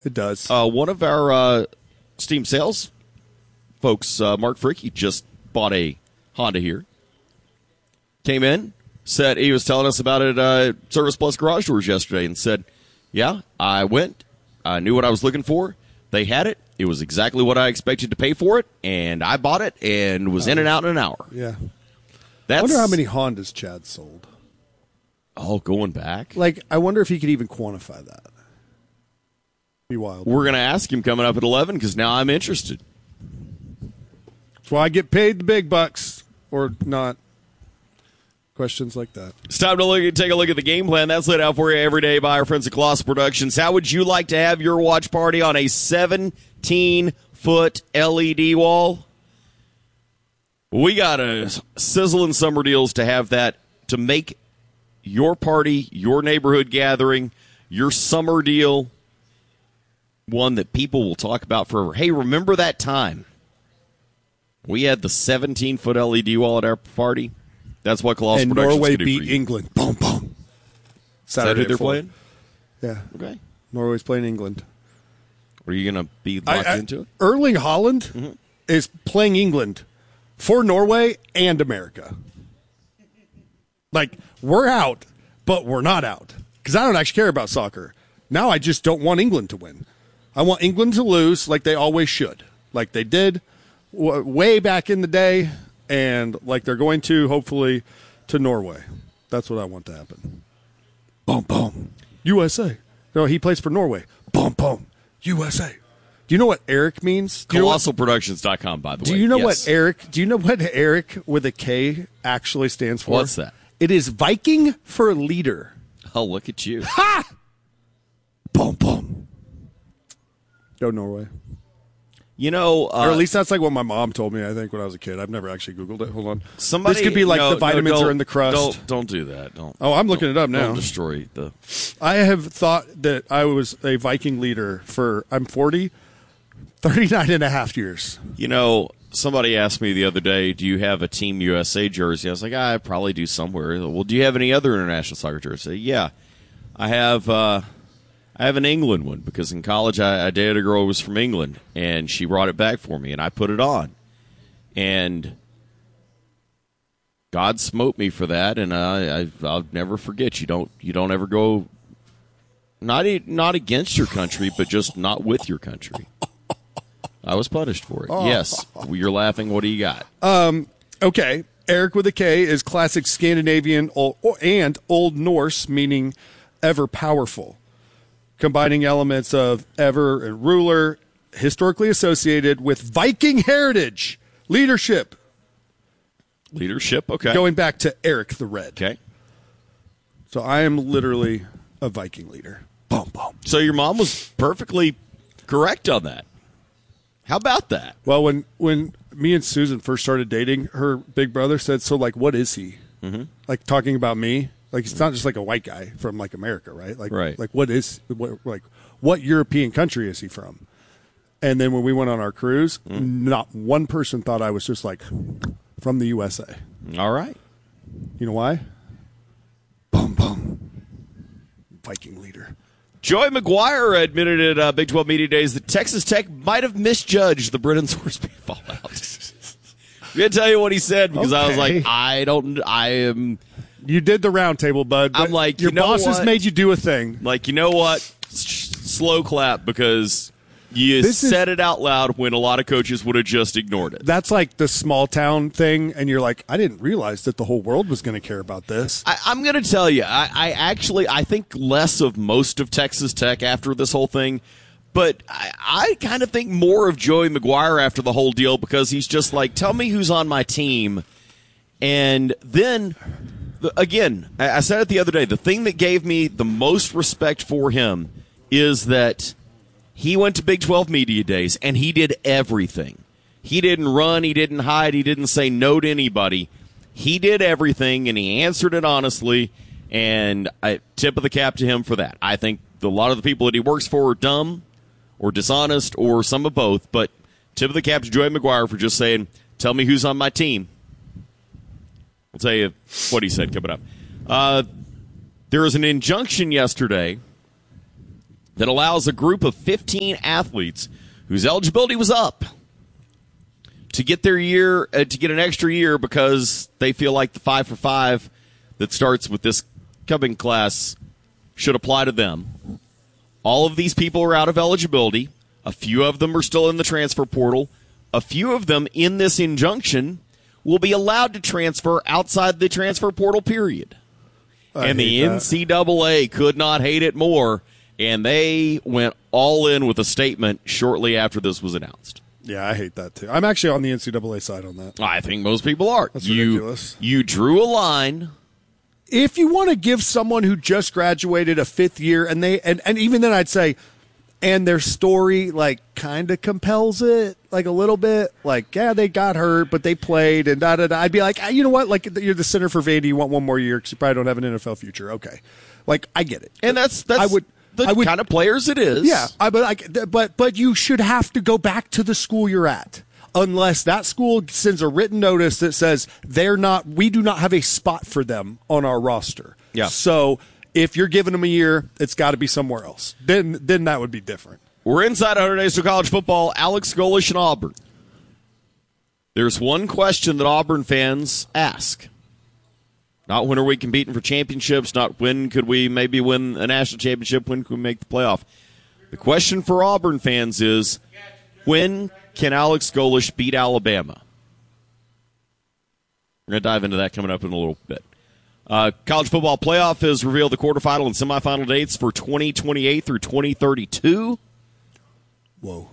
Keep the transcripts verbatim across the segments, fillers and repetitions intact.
It does. Uh, one of our uh, Steam sales folks, uh, Mark Freaky, just bought a Honda here. Came in, said he was telling us about it at uh, Service Plus Garage Doors yesterday, and said, yeah, I went. I knew what I was looking for. They had it. It was exactly what I expected to pay for it, and I bought it and was in and out in an hour. Yeah. That's, I wonder how many Hondas Chad sold. Oh, going back? Like, I wonder if he could even quantify that. Be wild. We're going to ask him coming up at eleven because now I'm interested. That's why I get paid the big bucks, or not. Questions like that. It's time to look, take a look at the game plan. That's laid out for you every day by our friends at Colossal Productions. How would you like to have your watch party on a seventeen-foot L E D wall? We got a sizzling summer deals to have that, to make your party, your neighborhood gathering, your summer deal one that people will talk about forever. Hey, remember that time we had the seventeen-foot L E D wall at our party? That's what Colossal and Productions Norway can do beat for you. England. Boom, boom. Saturday Is that who they're at four. playing? Yeah. Okay. Norway's playing England. Are you going to be locked I, I, into it? Erling Haaland mm-hmm. is playing England for Norway and America. Like, we're out, but we're not out. Because I don't actually care about soccer. Now I just don't want England to win. I want England to lose like they always should. Like they did w- way back in the day, and like they're going to, hopefully, to Norway. That's what I want to happen. Boom, boom. U S A. No, he plays for Norway. Boom, boom. U S A. Do you know what Eric means? Colossal Productions dot com, by the do way. Do you know yes. what Eric, do you know what Eric with a K actually stands for? What's that? It is Viking for leader. Oh, look at you. Ha! Boom, boom. Go Norway. You know, uh, or at least that's like what my mom told me, I think, when I was a kid. I've never actually Googled it. Hold on. Somebody, this could be like no, the vitamins no, are in the crust. Don't, don't do that. Don't. Oh, I'm looking it up now. Don't destroy the. I have thought that I was a Viking leader for, I'm forty, thirty-nine and a half years. You know, somebody asked me the other day, do you have a Team U S A jersey? I was like, I probably do somewhere. Well, do you have any other international soccer jersey? Yeah. I have uh, I have an England one because in college I, I dated a girl who was from England, and she brought it back for me, and I put it on. And God smote me for that, and I, I, I'll never forget. You don't you don't ever go, not, not against your country, but just not with your country. I was punished for it. Oh. Yes. You're laughing. What do you got? Um. Okay. Eric with a K is classic Scandinavian and Old Norse, meaning ever powerful, combining elements of ever and ruler, historically associated with Viking heritage, leadership. Leadership, okay. Going back to Eric the Red. Okay. So I am literally a Viking leader. Boom, boom. So your mom was perfectly correct on that. How about that? Well, when, when me and Susan first started dating, her big brother said, so, like, what is he? Mm-hmm. Like, talking about me. Like, it's not just like a white guy from, like, America, right? Like, right. like what is, what, like, what European country is he from? And then when we went on our cruise, mm. not one person thought I was just, like, from the U S A. All right. You know why? Boom, boom. Viking leader. Joey McGuire admitted at uh, Big twelve Media Days that Texas Tech might have misjudged the Brennan Thorsby fallout. I'm going to tell you what he said because okay. I was like, I don't, I am. You did the round table, bud. I'm like, your you know bosses what? made you do a thing. Like, you know what? S- slow clap because you this said is, it out loud when a lot of coaches would have just ignored it. That's like the small town thing, and you're like, I didn't realize that the whole world was going to care about this. I, I'm going to tell you, I, I actually, I think less of most of Texas Tech after this whole thing, but I, I kind of think more of Joey McGuire after the whole deal because he's just like, tell me who's on my team. And then, again, I said it the other day, the thing that gave me the most respect for him is that he went to Big twelve Media Days, and he did everything. He didn't run, he didn't hide, he didn't say no to anybody. He did everything, and he answered it honestly, and I tip of the cap to him for that. I think a lot of the people that he works for are dumb or dishonest or some of both, but tip of the cap to Joey McGuire for just saying, tell me who's on my team. I'll tell you what he said coming up. Uh, there was an injunction yesterday that allows a group of fifteen athletes whose eligibility was up to get their year, uh, to get an extra year because they feel like the five for five that starts with this coming class should apply to them. All of these people are out of eligibility. A few of them are still in the transfer portal. A few of them in this injunction will be allowed to transfer outside the transfer portal period. I and the that. N C double A could not hate it more, and they went all in with a statement shortly after this was announced. Yeah, I hate that too. I'm actually on the N C double A side on that. I think most people are. That's you, ridiculous. You drew a line. If you want to give someone who just graduated a fifth year, and they and, and even then I'd say, and their story like kind of compels it, like a little bit, like yeah, they got hurt, but they played, and da da da. I'd be like, you know what, like you're the center for Vandy, you want one more year because you probably don't have an N F L future. Okay, like I get it, and that's that's I would. the I would, kind of players it is. Yeah, I, but like, but but you should have to go back to the school you're at. Unless that school sends a written notice that says they're not, we do not have a spot for them on our roster. Yeah. So if you're giving them a year, it's got to be somewhere else. Then, then that would be different. We're inside one hundred Days of College Football. Alex Golesh and Auburn. There's one question that Auburn fans ask. Not when are we competing for championships, not when could we maybe win a national championship, when could we make the playoff. The question for Auburn fans is, when can Alex Golesh beat Alabama? We're going to dive into that coming up in a little bit. Uh, College Football Playoff has revealed the quarterfinal and semifinal dates for twenty twenty-eight through twenty thirty-two. Whoa.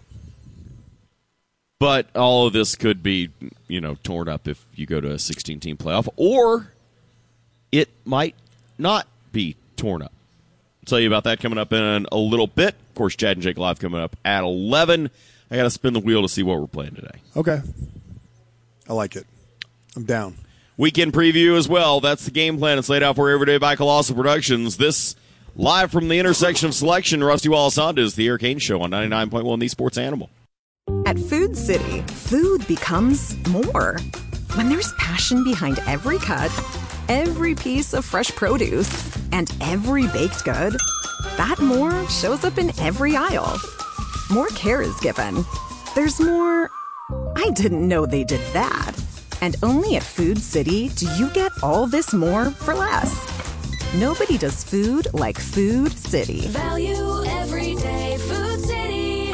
But all of this could be, you know, torn up if you go to a sixteen-team playoff, or it might not be torn up. I'll tell you about that coming up in a little bit. Of course, Chad and Jake Live coming up at eleven. I got to spin the wheel to see what we're playing today. Okay. I like it. I'm down. Weekend preview as well. That's the game plan. It's laid out for Everyday by Colossal Productions. This live from the intersection of selection. Rusty Wallace Honda is the Eric Haynes Show on ninety-nine point one The Sports Animal. At Food City, food becomes more. When there's passion behind every cut, every piece of fresh produce, and every baked good, that more shows up in every aisle. More care is given. There's more, I didn't know they did that. And only at Food City do you get all this more for less. Nobody does food like Food City. Value every day. Food City.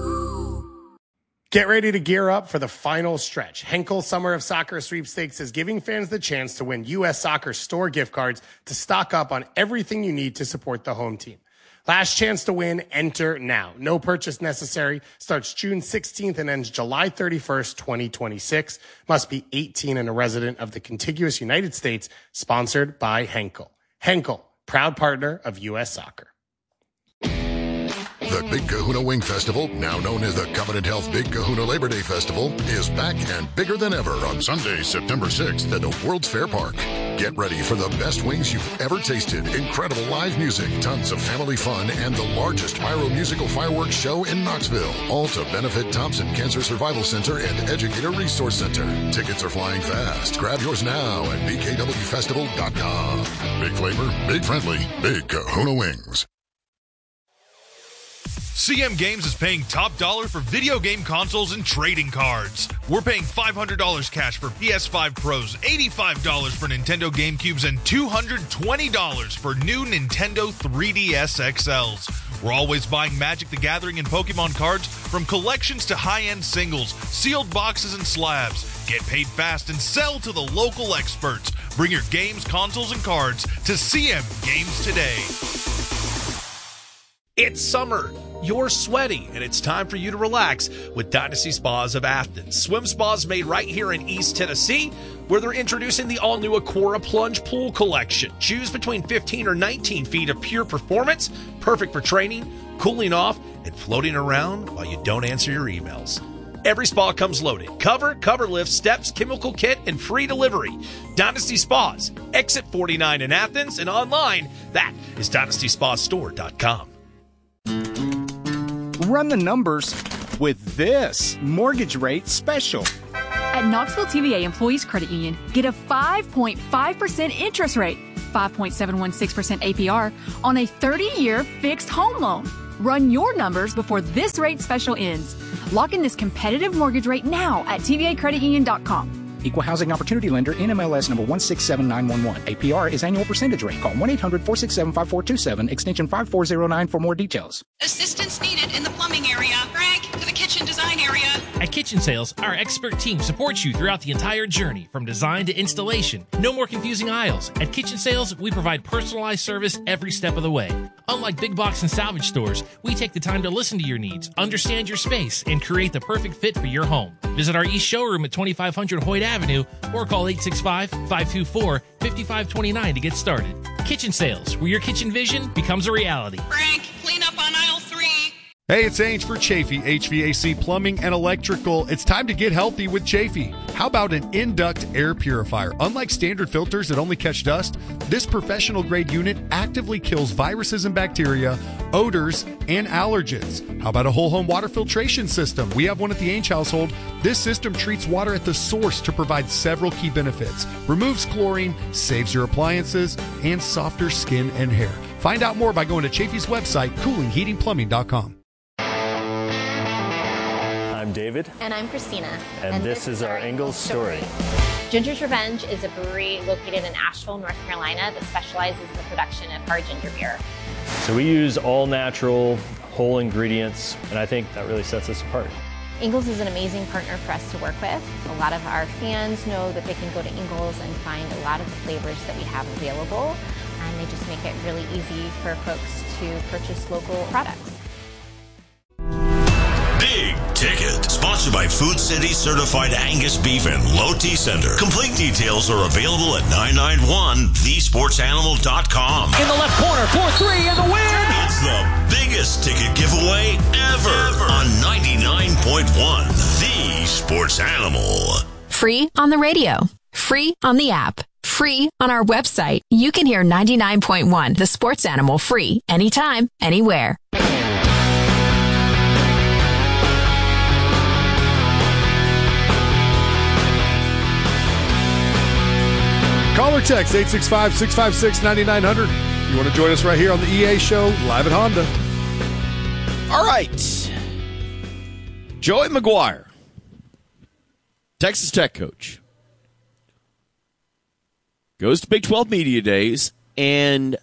Get ready to gear up for the final stretch. Henkel Summer of Soccer Sweepstakes is giving fans the chance to win U S Soccer store gift cards to stock up on everything you need to support the home team. Last chance to win, enter now. No purchase necessary. Starts June sixteenth and ends July thirty-first, twenty twenty-six. Must be eighteen and a resident of the contiguous United States. Sponsored by Henkel. Henkel, proud partner of U S Soccer. The Big Kahuna Wing Festival, now known as the Covenant Health Big Kahuna Labor Day Festival, is back and bigger than ever on Sunday, September sixth at the World's Fair Park. Get ready for the best wings you've ever tasted, incredible live music, tons of family fun, and the largest pyro-musical fireworks show in Knoxville. All to benefit Thompson Cancer Survival Center and Educator Resource Center. Tickets are flying fast. Grab yours now at b k w festival dot com. Big flavor, big friendly, Big Kahuna Wings. C M Games is paying top dollar for video game consoles and trading cards. We're paying five hundred dollars cash for P S five Pros, eighty-five dollars for Nintendo GameCubes, and two hundred twenty dollars for new Nintendo three D S X Ls. We're always buying Magic the Gathering and Pokemon cards, from collections to high-end singles, sealed boxes and slabs. Get paid fast and sell to the local experts. Bring your games, consoles, and cards to C M Games today. It's summer. You're sweaty, and it's time for you to relax with Dynasty Spas of Athens. Swim spas made right here in East Tennessee, where they're introducing the all-new Aquara Plunge Pool Collection. Choose between fifteen or nineteen feet of pure performance, perfect for training, cooling off, and floating around while you don't answer your emails. Every spa comes loaded. Cover, cover lift, steps, chemical kit, and free delivery. Dynasty Spas, Exit forty-nine in Athens, and online, that is dynasty spa store dot com. Run the numbers with this mortgage rate special. At Knoxville T V A Employees Credit Union, get a five point five percent interest rate, five point seven one six percent A P R on a thirty-year fixed home loan. Run your numbers before this rate special ends. Lock in this competitive mortgage rate now at T V A credit union dot com. Equal Housing Opportunity Lender, N M L S number one six seven nine one one. A P R is annual percentage rate. Call one eight hundred four six seven five four two seven, extension five four zero nine for more details. Assistance needed in the plumbing area. Frank, to the kitchen design area. At Kitchen Sales, our expert team supports you throughout the entire journey, from design to installation. No more confusing aisles. At Kitchen Sales, we provide personalized service every step of the way. Unlike big box and salvage stores, we take the time to listen to your needs, understand your space, and create the perfect fit for your home. Visit our East showroom at twenty-five hundred Hoyt Avenue or call eight six five, five two four, five five two nine to get started. Kitchen Sales, where your kitchen vision becomes a reality. Frank, clean up on aisle three. Hey, it's Ange for Chafee, H V A C Plumbing and Electrical. It's time to get healthy with Chafee. How about an in-duct air purifier? Unlike standard filters that only catch dust, this professional-grade unit actively kills viruses and bacteria, odors, and allergens. How about a whole-home water filtration system? We have one at the Ange household. This system treats water at the source to provide several key benefits. Removes chlorine, saves your appliances, and softer skin and hair. Find out more by going to Chafee's website, cooling heating plumbing dot com. I'm David. And I'm Christina. And, and this, this is our Ingles story. Ginger's Revenge is a brewery located in Asheville, North Carolina that specializes in the production of hard ginger beer. So we use all natural, whole ingredients, and I think that really sets us apart. Ingles is an amazing partner for us to work with. A lot of our fans know that they can go to Ingles and find a lot of the flavors that we have available, and they just make it really easy for folks to purchase local products. Big Ticket, sponsored by Food City Certified Angus Beef and Low T Center. Complete details are available at nine nine one the sports animal dot com. In the left corner, four three, and the win! It's the biggest ticket giveaway ever, ever. on ninety-nine point one The Sports Animal. Free on the radio. Free on the app. Free on our website. You can hear ninety-nine point one The Sports Animal free anytime, anywhere. Call or text eight six five, six five six, nine nine zero zero. You want to join us right here on the E A Show, live at Honda. All right. Joey McGuire, Texas Tech coach, goes to Big twelve Media Days and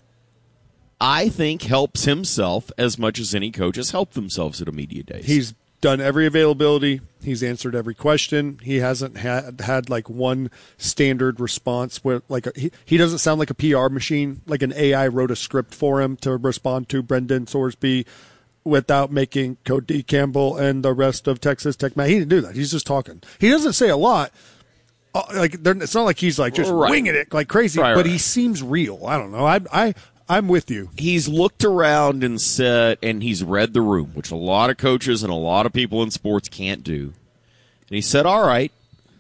I think helps himself as much as any coach has helped themselves at a Media Days. He's done every availability. He's answered every question. He hasn't had had like one standard response where like a, he, he doesn't sound like a P R machine, like an A I wrote a script for him to respond to Brendan Sorsby without making Cody Campbell and the rest of Texas Tech mad. He didn't do that. He's just talking. He doesn't say a lot. Uh, like it's not like he's like just right. winging it like crazy, right, but right. he seems real. I don't know. I I I'm with you. He's looked around and said, and he's read the room, which a lot of coaches and a lot of people in sports can't do. And he said, all right,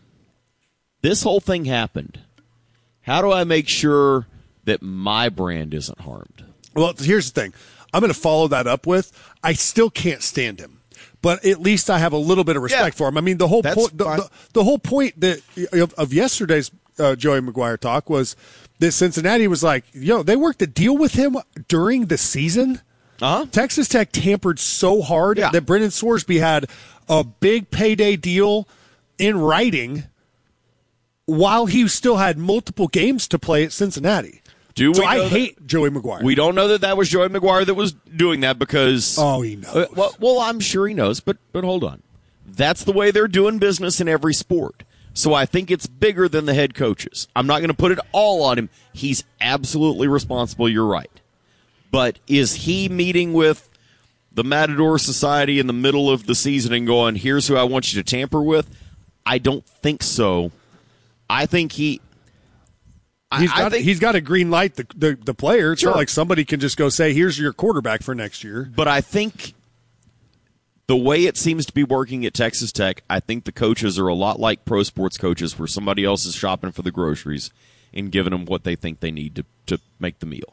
this whole thing happened. How do I make sure that my brand isn't harmed? Well, here's the thing. I'm going to follow that up with, I still can't stand him. But at least I have a little bit of respect yeah, for him. I mean, the whole point, the, the, the whole point that of, of yesterday's uh, Joey McGuire talk was that Cincinnati was like, yo, they worked a deal with him during the season. Uh-huh. Texas Tech tampered so hard yeah. that Brendan Sorsby had a big payday deal in writing while he still had multiple games to play at Cincinnati. Do so we I that, hate Joey McGuire. We don't know that that was Joey McGuire that was doing that because... Oh, he knows. Uh, well, well, I'm sure he knows, but but hold on. That's the way they're doing business in every sport. So I think it's bigger than the head coaches. I'm not going to put it all on him. He's absolutely responsible. You're right. But is he meeting with the Matador Society in the middle of the season and going, here's who I want you to tamper with? I don't think so. I think he... He's got, I think, he's got to green light the, the, the player. It's sure. not like somebody can just go say, here's your quarterback for next year. But I think the way it seems to be working at Texas Tech, I think the coaches are a lot like pro sports coaches where somebody else is shopping for the groceries and giving them what they think they need to, to make the meal.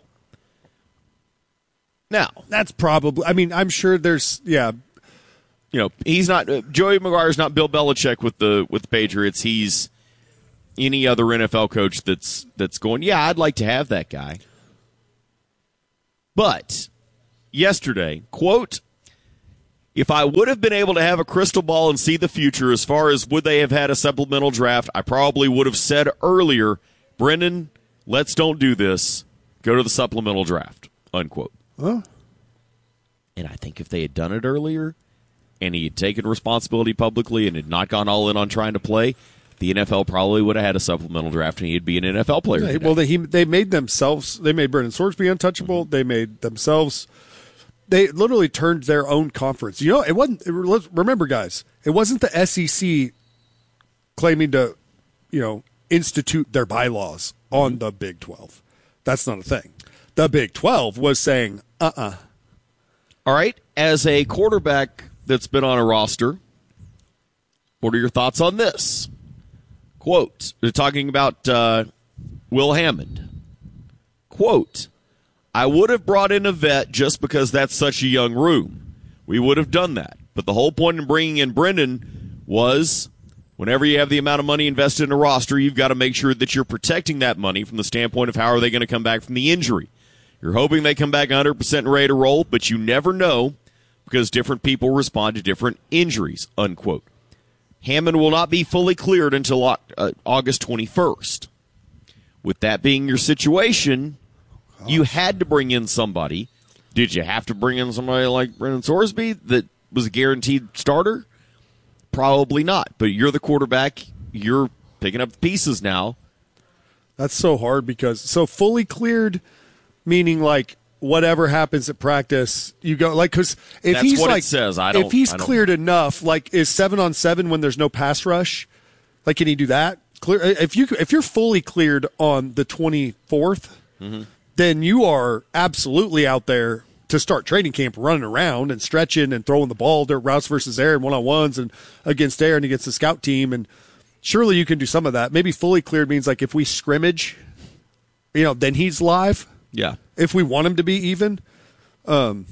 Now, that's probably, I mean, I'm sure there's, yeah. You know, he's not, uh, Joey McGuire's not Bill Belichick with the, with the Patriots. He's any other N F L coach that's that's going, yeah, I'd like to have that guy. But yesterday, quote, if I would have been able to have a crystal ball and see the future as far as would they have had a supplemental draft, I probably would have said earlier, Brendan, let's don't do this. Go to the supplemental draft, unquote. Huh? And I think if they had done it earlier and he had taken responsibility publicly and had not gone all in on trying to play, the N F L probably would have had a supplemental draft and he'd be an N F L player. Yeah, well, they, he, they made themselves, they made Brendan Sorsby untouchable. Mm-hmm. They made themselves, they literally turned their own conference. You know, it wasn't, it, remember, guys, it wasn't the S E C claiming to, you know, institute their bylaws on the Big twelve. That's not a thing. The Big twelve was saying, uh-uh. All right, as a quarterback that's been on a roster, what are your thoughts on this? Quote, they're talking about uh, Will Hammond. Quote, I would have brought in a vet just because that's such a young room. We would have done that. But the whole point in bringing in Brendan was whenever you have the amount of money invested in a roster, you've got to make sure that you're protecting that money from the standpoint of how are they going to come back from the injury. You're hoping they come back one hundred percent ready to roll, but you never know because different people respond to different injuries, unquote. Hammond will not be fully cleared until uh, August twenty-first. With that being your situation, Gosh. you had to bring in somebody. Did you have to bring in somebody like Brendan Sorsby that was a guaranteed starter? Probably not. But you're the quarterback. You're picking up the pieces now. That's so hard because so fully cleared, meaning like whatever happens at practice, you go like because if That's he's what like it says. I don't, if he's I don't, cleared enough, like is seven on seven when there's no pass rush, like can he do that? Clear if you if you're fully cleared on the twenty-fourth, mm-hmm. then you are absolutely out there to start training camp, running around and stretching and throwing the ball, dirt routes versus air and one on ones and against air and against the scout team, and surely you can do some of that. Maybe fully cleared means like if we scrimmage, you know, then he's live. Yeah. If we want him to be even. Um,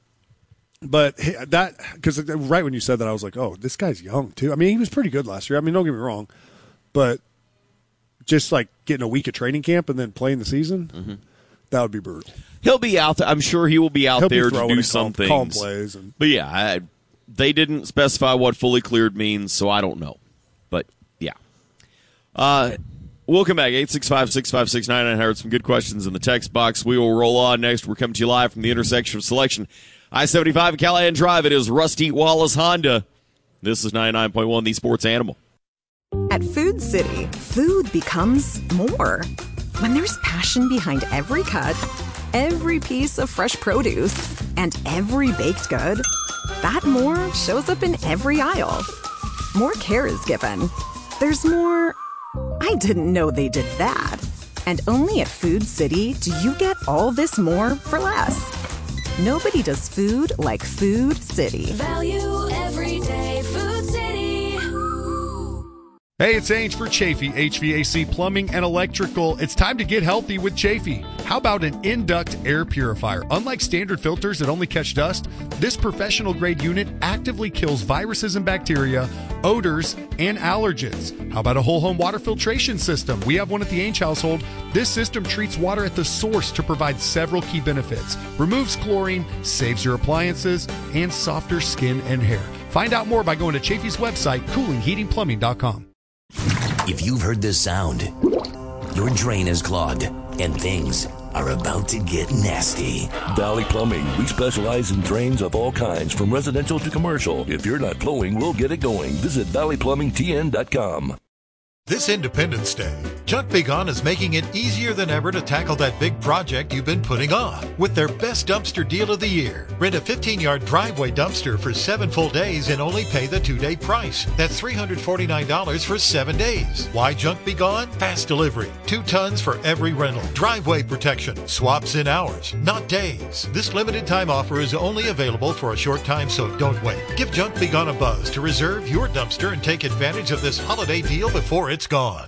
but that, because right when you said that, I was like, oh, this guy's young, too. I mean, he was pretty good last year. I mean, don't get me wrong. But just like getting a week of training camp and then playing the season, mm-hmm. that would be brutal. He'll be out there. I'm sure he will be out He'll there be to do some calm, things. Calm plays. And- but yeah, I, they didn't specify what fully cleared means, so I don't know. But yeah. Uh, We'll come back, eight six five, six five six, nine nine hundred. Some good questions in the text box. We will roll on next. We're coming to you live from the intersection of Selection. I seventy-five and Callahan Drive. It is Rusty Wallace Honda. This is ninety-nine point one, the Sports Animal. At Food City, food becomes more. When there's passion behind every cut, every piece of fresh produce, and every baked good, that more shows up in every aisle. More care is given. There's more... I didn't know they did that. And only at Food City do you get all this more for less. Nobody does food like Food City. Value every day. Food City. Hey, it's Ange for Chafee, H V A C Plumbing and Electrical. It's time to get healthy with Chafee. How about an Induct air purifier? Unlike standard filters that only catch dust, this professional-grade unit actively kills viruses and bacteria, odors, and allergens. How about a whole-home water filtration system? We have one at the Ange household. This system treats water at the source to provide several key benefits. Removes chlorine, saves your appliances, and softer skin and hair. Find out more by going to Chafee's website, cooling heating plumbing dot com. If you've heard this sound, your drain is clogged and things are about to get nasty. Valley Plumbing. We specialize in drains of all kinds, from residential to commercial. If you're not flowing, we'll get it going. Visit valley plumbing t n dot com. This Independence Day, Junk Be Gone is making it easier than ever to tackle that big project you've been putting off with their best dumpster deal of the year. Rent a fifteen-yard driveway dumpster for seven full days and only pay the two-day price. That's three hundred forty-nine dollars for seven days. Why Junk Be Gone? Fast delivery. Two tons for every rental. Driveway protection. Swaps in hours, not days. This limited time offer is only available for a short time, so don't wait. Give Junk Be Gone a buzz to reserve your dumpster and take advantage of this holiday deal before it's gone.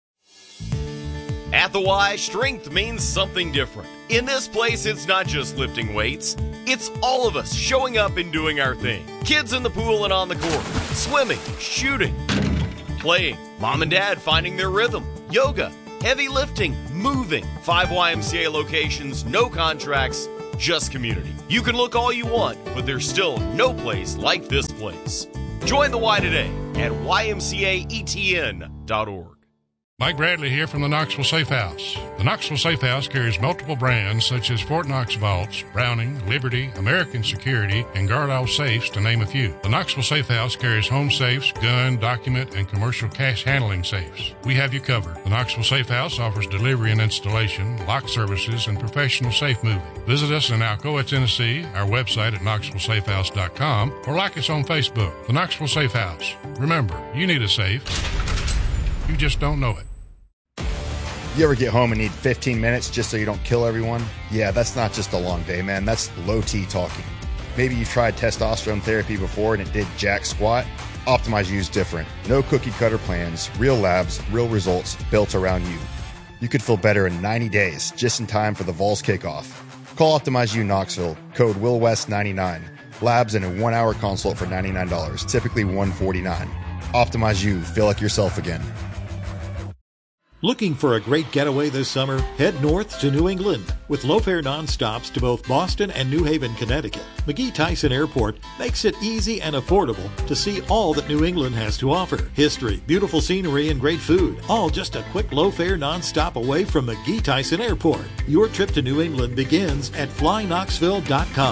At the Y, strength means something different. In this place, it's not just lifting weights. It's all of us showing up and doing our thing. Kids in the pool and on the court. Swimming, shooting, playing. Mom and dad finding their rhythm. Yoga, heavy lifting, moving. Five Y M C A locations, no contracts, just community. You can look all you want, but there's still no place like this place. Join the Y today at Y M C A E T N dot org. Mike Bradley here from the Knoxville Safe House. The Knoxville Safe House carries multiple brands such as Fort Knox Vaults, Browning, Liberty, American Security, and Guardall Safes, to name a few. The Knoxville Safe House carries home safes, gun, document, and commercial cash handling safes. We have you covered. The Knoxville Safe House offers delivery and installation, lock services, and professional safe moving. Visit us in Alcoa, Tennessee, our website at knoxville safe house dot com, or like us on Facebook. The Knoxville Safe House. Remember, you need a safe. You just don't know it. You ever get home and need fifteen minutes just so you don't kill everyone? Yeah, that's not just a long day, man. That's low T talking. Maybe you've tried testosterone therapy before and it did jack squat. Optimize U is different. No cookie cutter plans, real labs, real results built around you. You could feel better in ninety days, just in time for the Vols kickoff. Call Optimize U Knoxville, code Will West ninety-nine. Labs and a one-hour consult for ninety-nine dollars, typically one hundred forty-nine dollars. Optimize U, feel like yourself again. Looking for a great getaway this summer? Head north to New England. With low-fare nonstops to both Boston and New Haven, Connecticut, McGee Tyson Airport makes it easy and affordable to see all that New England has to offer. History, beautiful scenery, and great food. All just a quick low-fare nonstop away from McGee Tyson Airport. Your trip to New England begins at fly knoxville dot com.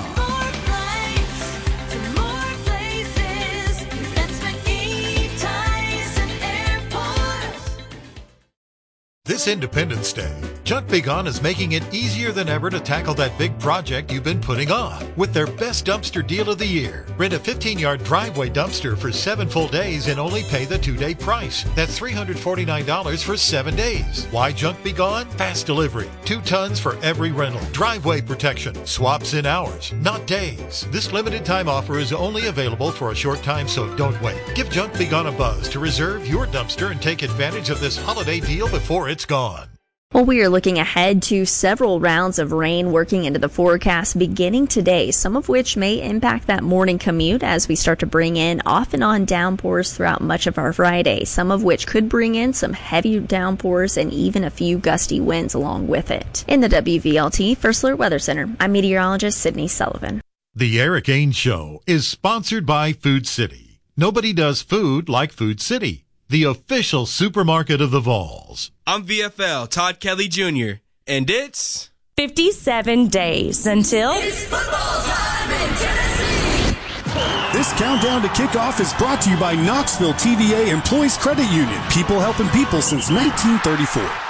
This Independence Day, Junk Big On is making it easier than ever to tackle that big project you've been putting off with their best dumpster deal of the year. Rent a fifteen-yard driveway dumpster for seven full days and only pay the two-day price. That's three hundred forty-nine dollars for seven days. Why Junk Big On? Fast delivery. Two tons for every rental. Driveway protection. Swaps in hours, not days. This limited time offer is only available for a short time, so don't wait. Give Junk Big On a buzz to reserve your dumpster and take advantage of this holiday deal before it's gone. Well, we are looking ahead to several rounds of rain working into the forecast beginning today, some of which may impact that morning commute as we start to bring in off and on downpours throughout much of our Friday, some of which could bring in some heavy downpours and even a few gusty winds along with it. In the W V L T First Alert Weather Center, I'm meteorologist Sydney Sullivan. The Eric Ains Show is sponsored by Food City. Nobody does food like Food City, the official supermarket of the Vols. I'm V F L Todd Kelly Junior, and it's fifty-seven days until it's football time in Tennessee. This countdown to kickoff is brought to you by Knoxville T V A Employees Credit Union, people helping people since nineteen thirty-four.